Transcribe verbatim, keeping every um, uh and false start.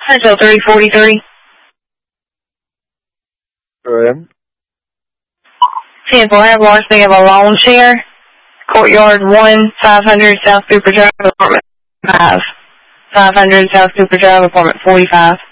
Hotel thirty forty-three. Go ahead. ten four, have larceny of a lawn chair. Courtyard one, five hundred South Cooper Drive, apartment five. five hundred South Cooper Drive, apartment forty-five.